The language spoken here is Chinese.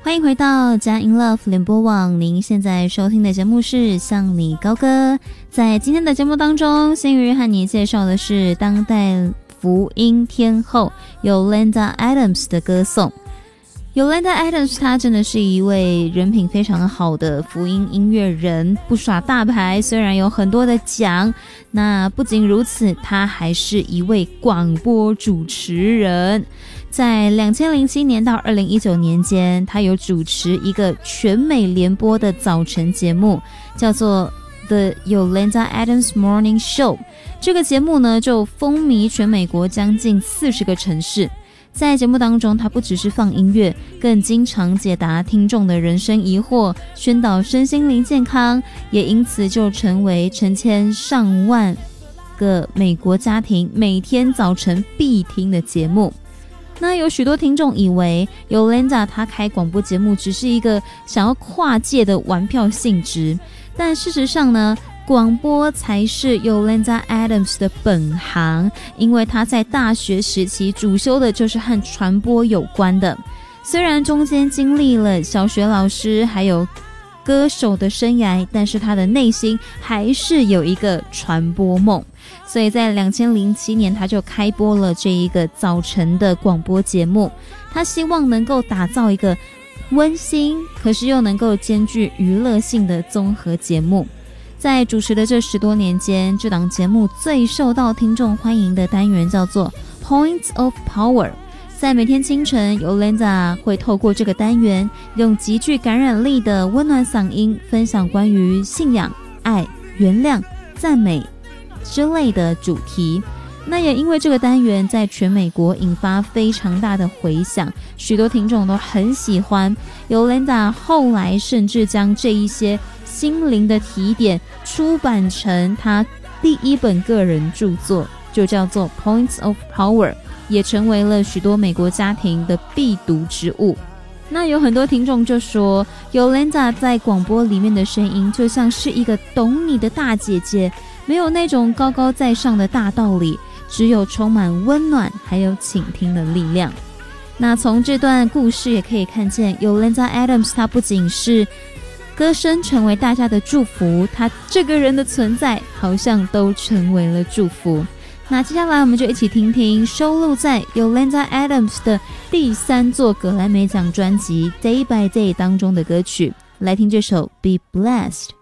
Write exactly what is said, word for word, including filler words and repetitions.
欢迎回到佳音 Love 联播网，您现在收听的节目是向你高歌。在今天的节目当中，新宇和你介绍的是当代福音天后 Yolanda Adams 的歌颂。Yolanda Adams 她真的是一位人品非常好的福音音乐人，不耍大牌，虽然有很多的奖，那不仅如此，她还是一位广播主持人。在二零零七年到二零一九年间，她有主持一个全美联播的早晨节目，叫做 The Yolanda Adams Morning Show。 这个节目呢就风靡全美国将近四十个城市。在节目当中，他不只是放音乐，更经常解答听众的人生疑惑，宣导身心灵健康，也因此就成为成千上万个美国家庭每天早晨必听的节目。那有许多听众以为 Yolanda 她开广播节目只是一个想要跨界的玩票性质，但事实上呢，广播才是 Yolanda Adams 的本行，因为她在大学时期主修的就是和传播有关的。虽然中间经历了小学老师还有歌手的生涯，但是她的内心还是有一个传播梦。所以在二零零七年，她就开播了这一个早晨的广播节目。她希望能够打造一个温馨，可是又能够兼具娱乐性的综合节目。在主持的这十多年间，这档节目最受到听众欢迎的单元叫做 Points of Power。 在每天清晨， Yolanda 会透过这个单元，用极具感染力的温暖嗓音，分享关于信仰、爱、原谅、赞美之类的主题。那也因为这个单元在全美国引发非常大的回响，许多听众都很喜欢。 Yolanda 后来甚至将这一些心灵的提点出版成他第一本个人著作，就叫做 Points of Power， 也成为了许多美国家庭的必读之物。那有很多听众就说 Yolanda 在广播里面的声音就像是一个懂你的大姐姐，没有那种高高在上的大道理，只有充满温暖还有倾听的力量。那从这段故事也可以看见 Yolanda Adams 她不仅是歌声成为大家的祝福，他这个人的存在好像都成为了祝福。那接下来我们就一起听听收录在 Yolanda Adams 的第三座格莱美奖专辑 Day by Day 当中的歌曲，来听这首 Be Blessed。